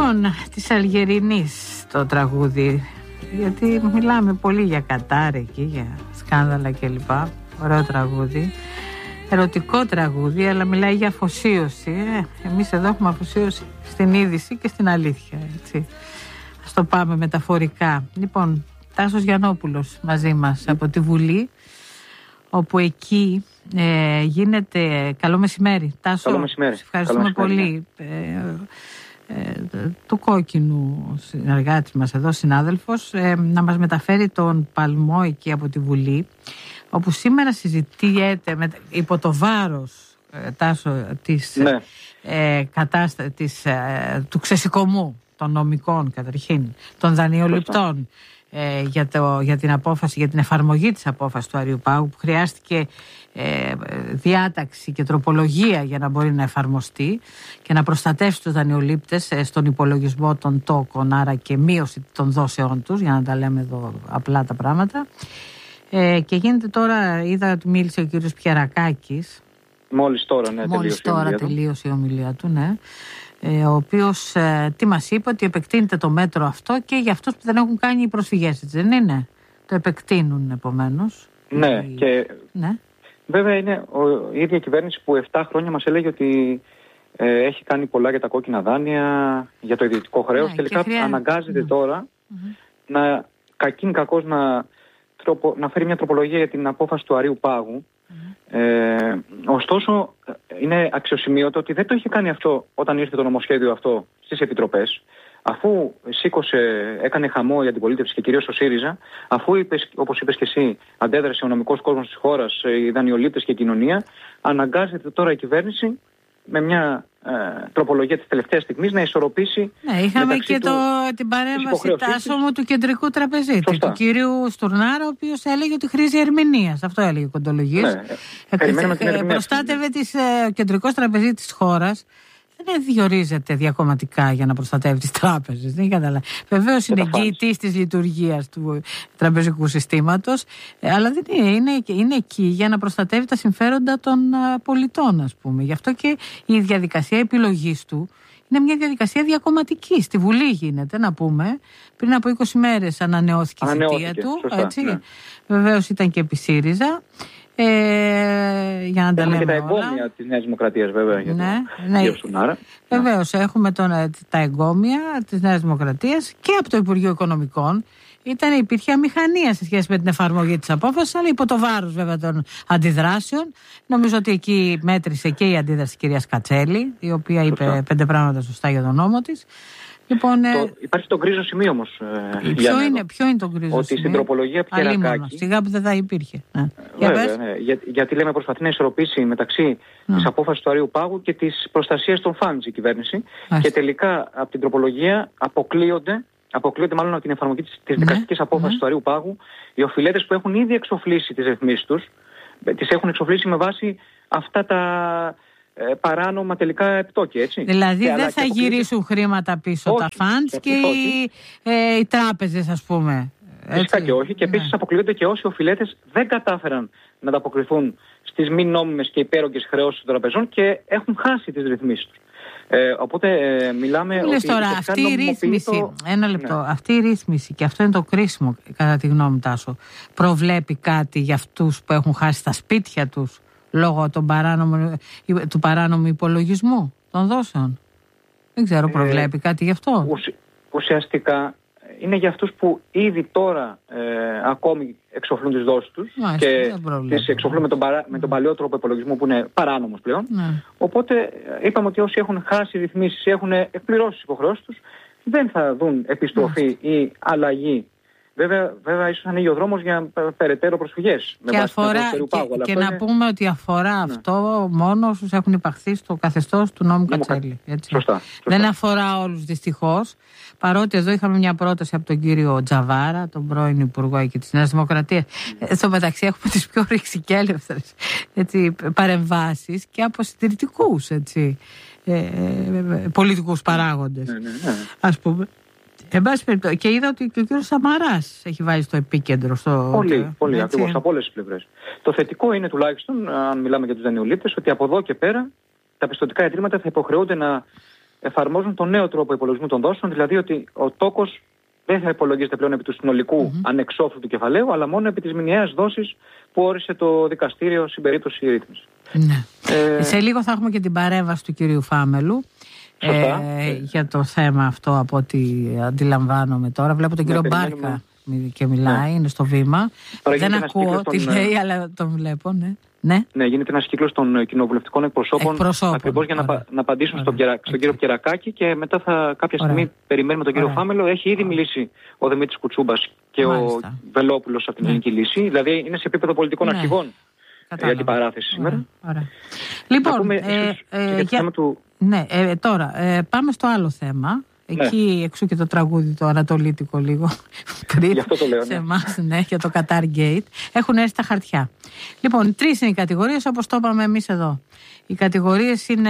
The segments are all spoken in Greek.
Λοιπόν, της Αλγερινής το τραγούδι, γιατί μιλάμε πολύ για Κατάρ εκεί, για σκάνδαλα κλπ. Ωραίο τραγούδι, ερωτικό τραγούδι, αλλά μιλάει για αφοσίωση. Εμείς εδώ έχουμε αφοσίωση στην είδηση και στην αλήθεια, έτσι. Ας το πάμε μεταφορικά. Λοιπόν, Τάσος Γιαννόπουλος μαζί μας από τη Βουλή, όπου εκεί γίνεται... Καλό μεσημέρι, Τάσο. Καλό μεσημέρι. Ευχαριστούμε πολύ. Του Κόκκινου συνεργάτης μας εδώ, συνάδελφος, να μας μεταφέρει τον παλμό εκεί από τη Βουλή, όπου σήμερα συζητιέται υπό το βάρος, Τάσο, του ξεσηκωμού των νομικών, καταρχήν των δανειοληπτών, για την απόφαση, για την εφαρμογή της απόφασης του Αριού Πάγου, που χρειάστηκε διάταξη και τροπολογία για να μπορεί να εφαρμοστεί και να προστατεύσει τους δανειολήπτες στον υπολογισμό των τόκων, άρα και μείωση των δόσεών τους, για να τα λέμε εδώ απλά τα πράγματα. Και γίνεται τώρα, είδα ότι μίλησε ο κύριος Πιερακάκης. Μόλις τώρα τελείωσε η ομιλία του, ναι. Ο οποίος τι μας είπε, ότι επεκτείνεται το μέτρο αυτό και για αυτούς που δεν έχουν κάνει οι προσφυγές, έτσι δεν είναι? Το επεκτείνουν επομένως. Ναι, και ναι. Βέβαια είναι η ίδια κυβέρνηση που 7 χρόνια μας έλεγε ότι έχει κάνει πολλά για τα κόκκινα δάνεια, για το ιδιωτικό χρέος, και τελικά αναγκάζεται τώρα να κακήν κακώς να φέρει μια τροπολογία για την απόφαση του Αρείου Πάγου. Ωστόσο είναι αξιοσημείωτο ότι δεν το είχε κάνει αυτό όταν ήρθε το νομοσχέδιο αυτό στις επιτροπές, αφού έκανε χαμό η αντιπολίτευση και κυρίως ο ΣΥΡΙΖΑ, αφού όπως είπες και εσύ, αντέδρασε ο νομικός κόσμος της χώρας, οι δανειολήπτες και η κοινωνία, αναγκάζεται τώρα η κυβέρνηση με μια τροπολογία της τελευταίας στιγμής να ισορροπήσει. Ναι, είχαμε και την παρέμβαση, Τάσο μου, του κεντρικού τραπεζίτη, του κυρίου Στουρνάρα, ο οποίος έλεγε ότι χρήζει ερμηνείας. Αυτό έλεγε ο Κοντολογής. Προστάτευε ο κεντρικός τραπεζίτης της χώρας. Δεν διορίζεται διακομματικά για να προστατεύει τις τράπεζες. Δεν καταλαβαίνω. Βεβαίως είναι εγγυητής της λειτουργίας του τραπεζικού συστήματος, αλλά δεν είναι εκεί για να προστατεύει τα συμφέροντα των πολιτών, ας πούμε. Γι' αυτό και η διαδικασία επιλογής του είναι μια διαδικασία διακομματική. Στη Βουλή γίνεται, να πούμε. Πριν από 20 μέρες ανανεώθηκε η θητεία του. Σωστά, έτσι. Ναι. Βεβαίως ήταν και επί ΣΥΡΙΖΑ. Για να τα λέμε και τα εγκόμια της Νέας Δημοκρατίας, βέβαια, για τον κύριο Στουρνάρα. Βεβαίως έχουμε τα εγκόμια της Νέας Δημοκρατίας και από το Υπουργείο Οικονομικών. Υπήρχε αμηχανία σε σχέση με την εφαρμογή της απόφασης, αλλά υπό το βάρος βέβαια των αντιδράσεων. Νομίζω ότι εκεί μέτρησε και η αντίδραση της κυρίας Κατσέλη, η οποία είπε 5 πράγματα σωστά για τον νόμο της. Λοιπόν, υπάρχει το γκρίζο σημείο όμως. Ποιο είναι το γκρίζο σημείο? Ότι στην τροπολογία Πιερακάκη. Σιγά που δεν θα υπήρχε. Βέβαια, ναι. Γιατί λέμε προσπαθεί να ισορροπήσει μεταξύ της απόφασης του Αρείου Πάγου και της προστασίας των φαντς η κυβέρνηση. Και τελικά από την τροπολογία αποκλείονται μάλλον από την εφαρμογή της δικαστικής απόφασης του Αρείου Πάγου οι οφειλέτες που έχουν ήδη εξοφλήσει τις ρυθμίσεις τους. Τις έχουν εξοφλήσει με βάση αυτά τα παράνομα τελικά επιτόκια, έτσι. Δηλαδή δεν θα γυρίσουν χρήματα πίσω τα funds και οι τράπεζες, ας πούμε. Φυσικά και όχι. Και επίσης αποκλείονται και όσοι οφειλέτες δεν κατάφεραν να ανταποκριθούν στις μη νόμιμες και υπέρογγες χρεώσεις των τραπεζών και έχουν χάσει τις ρυθμίσεις τους. Οπότε μιλάμε ότι τώρα αυτή η ρύθμιση, ένα λεπτό, αυτή η ρύθμιση, και αυτό είναι το κρίσιμο κατά τη γνώμη Τάσο, προβλέπει κάτι για αυτούς που έχουν χάσει τα σπίτια τους λόγω του παράνομου υπολογισμού των δόσεων? Δεν ξέρω, προβλέπει κάτι γι' αυτό? Ουσιαστικά είναι για αυτούς που ήδη τώρα ακόμη εξοφλούν τις δόσεις τους και τις εξοφλούν με τον παλαιό τρόπο υπολογισμού που είναι παράνομος πλέον. Οπότε είπαμε ότι όσοι έχουν χάσει ρυθμίσεις ή έχουν εκπληρώσει τις υποχρεώσεις τους δεν θα δουν επιστροφή ή αλλαγή. Βέβαια ίσως ανοίγει ο δρόμος για περαιτέρω προσφυγές. Και να πούμε ότι αφορά αυτό μόνο όσους έχουν υπαχθεί στο καθεστώς του νόμου Κατσέλη. Σωστά. Δεν αφορά όλους δυστυχώς. Παρότι εδώ είχαμε μια πρόταση από τον κύριο Τζαβάρα, τον πρώην Υπουργό και της Νέας Δημοκρατίας. Στο μεταξύ έχουμε τις πιο ρηξικέλευθερες παρεμβάσεις και από συντηρητικούς πολιτικούς παράγοντες. Ας πούμε. Εν πάση περιπτώσει, και είδα ότι και ο κύριος Σαμαράς έχει βάλει στο επίκεντρο. Πολύ, ακριβώς, από όλες τις πλευρές. Το θετικό είναι τουλάχιστον, αν μιλάμε για τους δανειολήπτες, ότι από εδώ και πέρα τα πιστωτικά ιδρύματα θα υποχρεούνται να εφαρμόζουν τον νέο τρόπο υπολογισμού των δόσεων, δηλαδή ότι ο τόκος δεν θα υπολογίζεται πλέον επί του συνολικού ανεξόφλητου κεφαλαίου, αλλά μόνο επί της μηνιαίας δόσης που όρισε το δικαστήριο στην περίπτωση ρύθμιση. Ναι. Σε λίγο θα έχουμε και την παρέμβαση του κυρίου Φάμελου για το θέμα αυτό, από ό,τι αντιλαμβάνομαι τώρα. Βλέπω τον κύριο Μπάρκα και μιλάει, είναι στο βήμα. Δεν ακούω τι λέει, αλλά τον βλέπω, ναι, γίνεται ένας κύκλος των κοινοβουλευτικών εκπροσώπων ακριβώς για να απαντήσουν στον κύριο Πκερακάκη, και μετά κάποια στιγμή περιμένουμε τον κύριο Φάμελο. Έχει ήδη μιλήσει ο Δημήτρης Κουτσούμπας και ο Βελόπουλος από την Ελληνική Λύση. Δηλαδή είναι σε επίπεδο πολιτικών αρχηγών για την παράθεση σήμερα. Λοιπόν, τώρα πάμε στο άλλο θέμα. Εκεί εξού και το τραγούδι το ανατολίτικο λίγο πριν. Γι' αυτό το λέω, σε εμάς, για το Qatar Gate. Έχουν έρθει τα χαρτιά. Λοιπόν, 3 είναι οι κατηγορίες, όπως το είπαμε εμείς εδώ. Οι κατηγορίες είναι,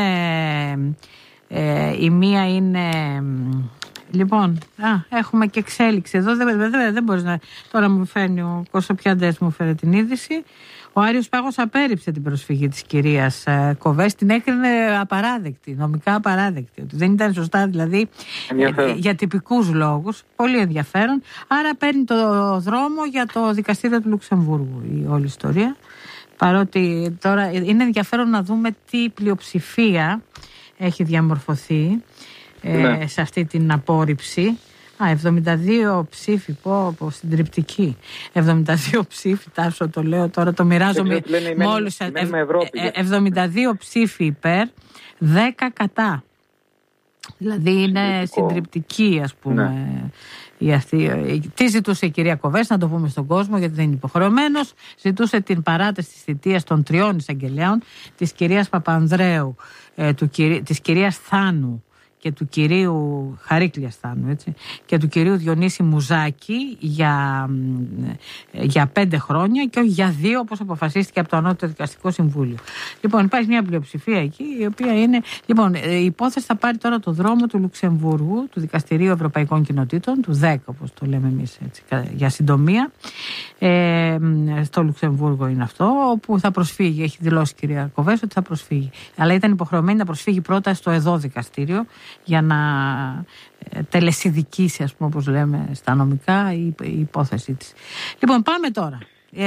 η μία είναι, λοιπόν, έχουμε και εξέλιξη εδώ. Δεν μπορείς να, τώρα μου φέρνει ο Κωνσταντιάδης, μου φέρει την είδηση. Ο Άριος Πάγος απέρριψε την προσφυγή της κυρίας Κοβές, την έκρινε απαράδεκτη, νομικά απαράδεκτη, ότι δεν ήταν σωστά, δηλαδή για τυπικούς λόγους. Πολύ ενδιαφέρον. Άρα παίρνει το δρόμο για το δικαστήριο του Λουξεμβούργου η όλη ιστορία. Παρότι τώρα είναι ενδιαφέρον να δούμε τι πλειοψηφία έχει διαμορφωθεί σε αυτή την απόρριψη. 72 ψήφοι, πω συντριπτική. 72 ψήφοι, Τάσο το λέω τώρα, το μοιράζομαι μόλις. 72 ψήφοι υπέρ, 10 κατά. Δηλαδή είναι συντριπτική, ας πούμε. Τι ζητούσε η κυρία Κοβές, να το πούμε στον κόσμο, γιατί δεν είναι υποχρεωμένος. Ζητούσε την παράταση της θητείας των 3 εισαγγελέων, της κυρίας Παπανδρέου, της κυρίας Θάνου και του κυρίου Χαρίκλιας Θάνου, έτσι, και του κυρίου Διονύση Μουζάκη για 5 χρόνια και όχι για 2, όπως αποφασίστηκε από το Ανώτατο Δικαστικό Συμβούλιο. Λοιπόν, υπάρχει μια πλειοψηφία εκεί, η οποία είναι. Λοιπόν, η υπόθεση θα πάρει τώρα το δρόμο του Λουξεμβούργου, του Δικαστηρίου Ευρωπαϊκών Κοινοτήτων, του 10, όπως το λέμε εμείς, έτσι, για συντομία. Στο Λουξεμβούργο είναι αυτό, όπου θα προσφύγει. Έχει δηλώσει η κυρία Κοβές ότι θα προσφύγει. Αλλά ήταν υποχρεωμένη να προσφύγει πρώτα στο ΕΔΟ δικαστήριο, για να τελεσιδικήσει, ας πούμε, όπως λέμε στα νομικά, η υπόθεσή της. Λοιπόν, πάμε τώρα.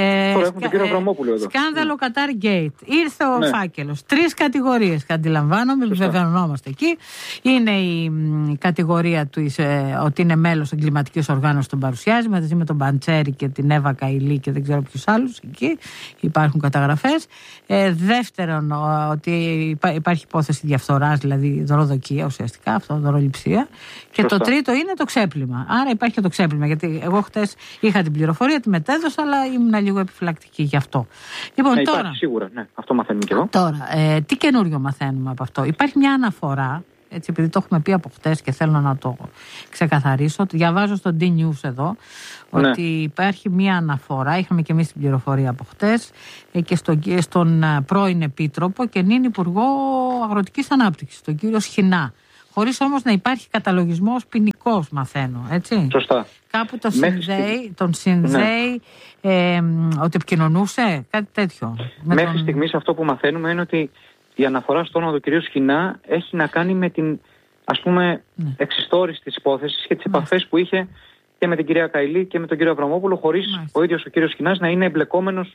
Σκάνδαλο Qatar Gate. Ήρθε ο φάκελος. 3 κατηγορίες, αντιλαμβάνομαι, βεβαιωνόμαστε εκεί. Είναι η κατηγορία του ότι είναι μέλος εγκληματικής οργάνωσης, τον παρουσιάζει μαζί με τον Παντσέρη και την Εύα Καηλή και δεν ξέρω ποιους άλλους. Εκεί υπάρχουν καταγραφές. Δεύτερον, ότι υπάρχει υπόθεση διαφθοράς, δηλαδή δωροδοκία ουσιαστικά, αυτό, δωροληψία. Και το τρίτο είναι το ξέπλυμα. Άρα υπάρχει και το ξέπλυμα. Γιατί εγώ χτες είχα την πληροφορία, τη μετέδωσα, αλλά ήμουν λίγο επιφυλακτική γι' αυτό. Λοιπόν, τώρα, σίγουρα, αυτό μαθαίνουμε και εγώ. Τώρα, τι καινούριο μαθαίνουμε από αυτό? Υπάρχει μια αναφορά, έτσι, επειδή το έχουμε πει από χτες και θέλω να το ξεκαθαρίσω. Διαβάζω στο D-News εδώ ότι υπάρχει μια αναφορά, είχαμε και εμείς την πληροφορία από χτες, και στον πρώην Επίτροπο και νυν Υπουργό Αγροτικής Ανάπτυξης, τον κύριο Σχοινά. Χωρίς όμως να υπάρχει καταλογισμός ποινικός, μαθαίνω, έτσι. Σωστά. Κάπου τον συνδέει ότι επικοινωνούσε, κάτι τέτοιο. Μέχρι στιγμής αυτό που μαθαίνουμε είναι ότι η αναφορά στο όνομα του κυρίου Σχοινά έχει να κάνει με την, ας πούμε, εξιστόρηση της υπόθεσης και τις επαφές που είχε και με την κυρία Καηλή και με τον κύριο Αβραμόπουλο, χωρίς ο ίδιος ο κύριος Σχοινάς να είναι εμπλεκόμενος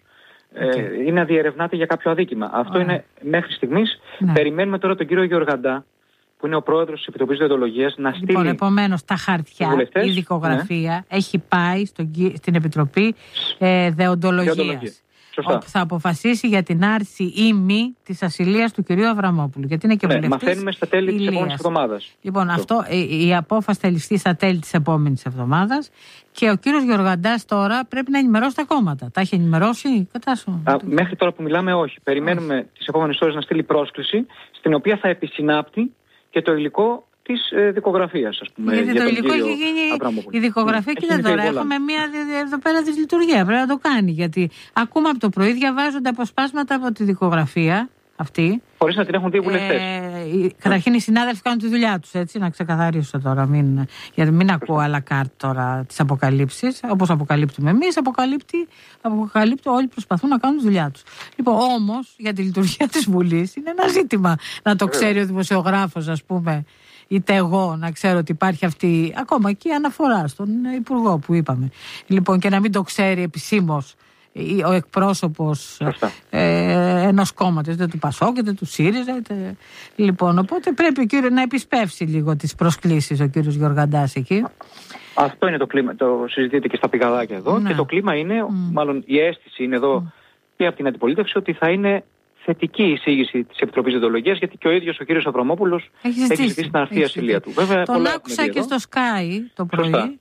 ή να διερευνάται για κάποιο αδίκημα. Αυτό είναι μέχρι στιγμής. Περιμένουμε τώρα τον κύριο Γεωργαντά, που είναι ο πρόεδρος της Επιτροπής Δεοντολογίας, να στείλει. Λοιπόν, επομένως, τα χαρτιά, η δικογραφία έχει πάει στην Επιτροπή Δεοντολογίας. Όπου θα αποφασίσει για την άρση ή μη της ασυλίας του κυρίου Αβραμόπουλου. Γιατί είναι και βουλευτής. Μαθαίνουμε στα τέλη της επόμενης εβδομάδας. Λοιπόν, η απόφαση θα ληφθεί στα τέλη της επόμενης εβδομάδας. Και ο κύριος Γεωργαντάς τώρα πρέπει να ενημερώσει τα κόμματα. Τα έχει ενημερώσει, μέχρι τώρα που μιλάμε, όχι. Περιμένουμε τις επόμενες ώρες να στείλει πρόσκληση, στην οποία θα επισυνάπτει και το υλικό της δικογραφίας, ας πούμε. Γιατί το υλικό έχει γίνει. Η δικογραφία, κοίτα τώρα, έχουμε μία εδώ πέρα δυσλειτουργία. Πρέπει να το κάνει. Γιατί ακούμε από το πρωί, διαβάζονται αποσπάσματα από τη δικογραφία αυτή. Χωρίς να την έχουν δει οι βουλευτές. Καταρχήν οι συνάδελφοι κάνουν τη δουλειά τους, έτσι, να ξεκαθαρίσω τώρα. Γιατί μην ακούω à la carte τώρα τις αποκαλύψεις. Όπως αποκαλύπτουμε εμείς, αποκαλύπτω όλοι προσπαθούν να κάνουν τη δουλειά τους. Λοιπόν, όμως για τη λειτουργία της Βουλής είναι ένα ζήτημα να το ξέρει ο δημοσιογράφος, ας πούμε, είτε εγώ να ξέρω ότι υπάρχει αυτή ακόμα και η αναφορά στον Υπουργό που είπαμε. Λοιπόν, και να μην το ξέρει επισήμως ο εκπρόσωπος ενός κόμματος, είτε του Πασόκ, είτε του ΣΥΡΙΖΑ. Λοιπόν, οπότε πρέπει ο κύριος να επισπεύσει λίγο τις προσκλήσεις, ο κύριος Γιωργαντάς εκεί. Αυτό είναι το κλίμα, το συζητείτε και στα πηγαδάκια εδώ. Και το κλίμα είναι, μάλλον η αίσθηση είναι εδώ και από την αντιπολίτευση, ότι θα είναι θετική η εισήγηση της Επιτροπής Διοντολογίας, γιατί και ο ίδιος ο κύριος Αβραμόπουλος έχει ζητήσει την αρθή ασυλία του. Βέβαια, τον άκουσα και στο Sky το πρωί.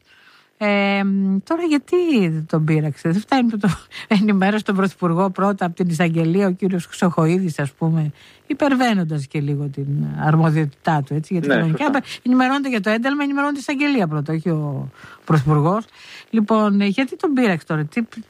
Τώρα γιατί δεν τον πείραξε? Δεν φτάνει που το ενημέρωσε τον Πρωθυπουργό πρώτα από την εισαγγελία, ο κύριος Χρυσοχοΐδης, ας πούμε, υπερβαίνοντας και λίγο την αρμοδιότητά του, έτσι, γιατί κανονικά ενημερώνεται για το ένταλμα, ενημερώνεται η εισαγγελία πρώτα, όχι ο Πρωθυπουργός. Λοιπόν, γιατί τον πείραξε τώρα?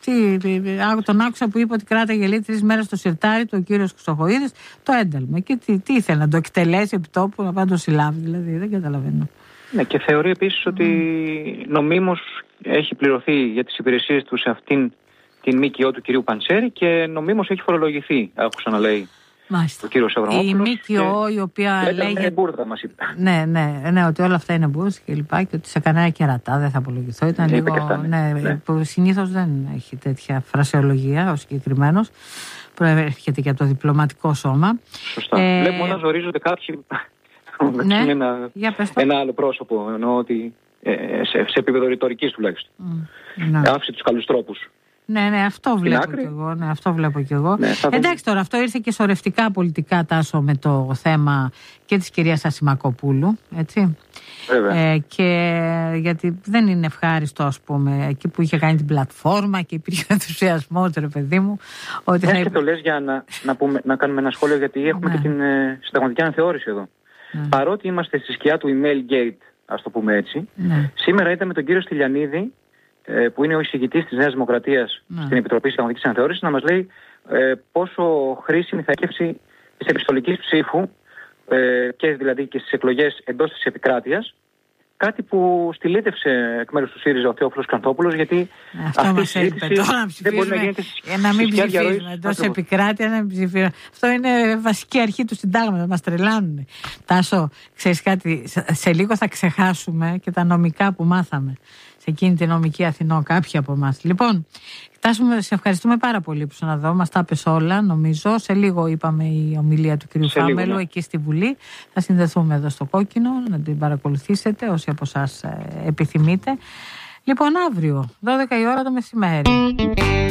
Τον άκουσα που είπε ότι κράταγε λέει 3 μέρες στο σιρτάρι του ο κύριος Χρυσοχοΐδης το ένταλμα. Και τι ήθελε, να το εκτελέσει επί τόπου, να πάει να το συλλάβει, δηλαδή? Δεν καταλαβαίνω. Ναι, και θεωρεί επίσης ότι νομίμως έχει πληρωθεί για τις υπηρεσίες του σε αυτήν την ΜΚΟ του κυρίου Παντσέρη και νομίμως έχει φορολογηθεί, άκουσα να λέει ο κύριος Αβραμόπουλος. Η ΜΚΟ η οποία λέγεται... Είναι μπούρδα, μας είπε. Ναι, ότι όλα αυτά είναι μπούρδα και λοιπά και ότι σε κανένα κερατά δεν θα απολογηθώ. Ήταν λίγο... Ναι. Που συνήθως δεν έχει τέτοια φρασεολογία ο συγκεκριμένος. Προέρχεται και από το διπλωματικό σώμα. Σωστά. Βλέπουμε να ζορίζονται κάποιοι... Ναι. Ένα άλλο πρόσωπο, εννοώ ότι σε επίπεδο ρητορικής τουλάχιστον. Άφησε τους καλούς τρόπους. Ναι, αυτό βλέπω κι εγώ. Εντάξει, τώρα αυτό ήρθε και σωρευτικά πολιτικά, Τάσο, με το θέμα και της κυρίας Ασημακοπούλου, έτσι. Και γιατί δεν είναι ευχάριστο, ας πούμε, εκεί που είχε κάνει την πλατφόρμα και υπήρχε ενθουσιασμός, ρε παιδί μου. Ότι και το λες για να κάνουμε ένα σχόλιο, γιατί έχουμε και την συνταγματική αναθεώρηση εδώ. Παρότι είμαστε στη σκιά του email gate, ας το πούμε έτσι, σήμερα είδαμε τον κύριο Στυλιανίδη, που είναι ο εισηγητής της Νέας Δημοκρατίας στην Επιτροπή Συνταγματικής Αναθεώρησης, να μας λέει πόσο χρήσιμη θα έχει της επιστολικής ψήφου και δηλαδή και στις εκλογές εντός της επικράτειας. Κάτι που στυλίτευσε εκ μέρους του ΣΥΡΙΖΑ ο Θεόφιλος Κανθόπουλος, γιατί αυτή η συζήτηση δεν μπορεί να γίνεται να μην ψηφίζουμε εντός επικράτεια, να μην ψηφίζουμε. Αυτό είναι βασική αρχή του συντάγματος, μας τρελάνουν. Τάσο, ξέρεις κάτι, σε λίγο θα ξεχάσουμε και τα νομικά που μάθαμε σε εκείνη τη νομική Αθηνό, κάποιοι από εμάς. Λοιπόν, Τάσο, σε ευχαριστούμε πάρα πολύ που ήσουν εδώ. Μας τα πες όλα, νομίζω. Σε λίγο είπαμε η ομιλία του κ. Φάμελου εκεί στη Βουλή. Θα συνδεθούμε εδώ στο Κόκκινο, να την παρακολουθήσετε όσοι από εσάς επιθυμείτε. Λοιπόν, αύριο, 12 η ώρα το μεσημέρι.